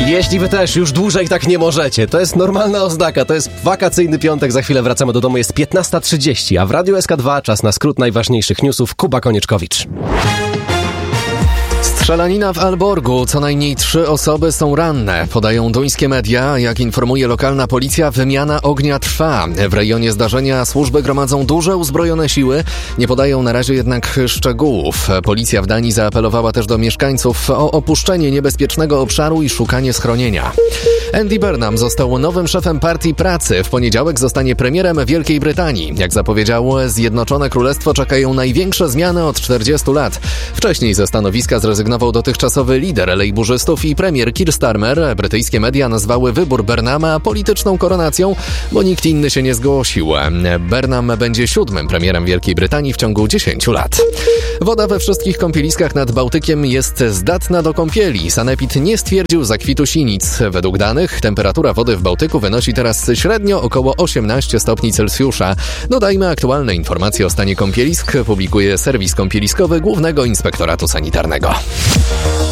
Jeśli wy też już dłużej tak nie możecie, to jest normalna oznaka, to jest wakacyjny piątek, za chwilę wracamy do domu, jest 15:30, a w Radiu SK2 czas na skrót najważniejszych newsów. Kuba Konieczkowicz. Strzelanina w Aalborgu. Co najmniej 3 osoby są ranne. Podają duńskie media. Jak informuje lokalna policja, wymiana ognia trwa. W rejonie zdarzenia służby gromadzą duże uzbrojone siły. Nie podają na razie jednak szczegółów. Policja w Danii zaapelowała też do mieszkańców o opuszczenie niebezpiecznego obszaru i szukanie schronienia. Andy Burnham został nowym szefem Partii Pracy. W poniedziałek zostanie premierem Wielkiej Brytanii. Jak zapowiedziało Zjednoczone Królestwo, czekają największe zmiany od 40 lat. Wcześniej ze stanowiska zrezygnował dotychczasowy lider lejburzystów i premier Keir Starmer. Brytyjskie media nazwały wybór Burnhama polityczną koronacją, bo nikt inny się nie zgłosił. Burnham będzie 7. premierem Wielkiej Brytanii w ciągu 10 lat. Woda we wszystkich kąpieliskach nad Bałtykiem jest zdatna do kąpieli. Sanepid nie stwierdził zakwitu sinic. Według danych temperatura wody w Bałtyku wynosi teraz średnio około 18 stopni Celsjusza. Dodajmy, aktualne informacje o stanie kąpielisk publikuje serwis kąpieliskowy Głównego Inspektoratu Sanitarnego.